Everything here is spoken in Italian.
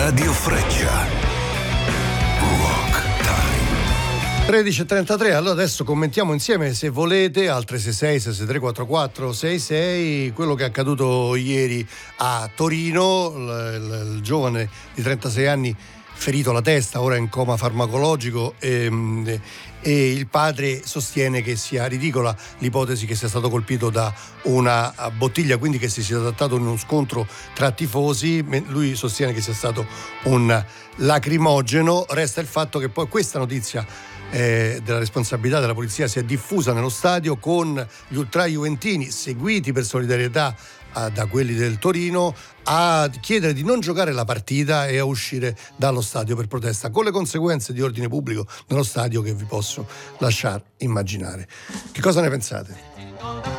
Radio Freccia. Rock Time. 13.33, allora adesso commentiamo insieme, se volete, al 366-634-4466, quello che è accaduto ieri a Torino, il giovane di 36 anni ferito alla testa, ora in coma farmacologico, e il padre sostiene che sia ridicola l'ipotesi che sia stato colpito da una bottiglia, quindi che si sia trattato in uno scontro tra tifosi. Lui sostiene che sia stato un lacrimogeno. Resta il fatto che poi questa notizia della responsabilità della polizia si è diffusa nello stadio, con gli ultra juventini, seguiti per solidarietà da quelli del Torino, a chiedere di non giocare la partita e a uscire dallo stadio per protesta, con le conseguenze di ordine pubblico nello stadio che vi posso lasciar immaginare. Che cosa ne pensate?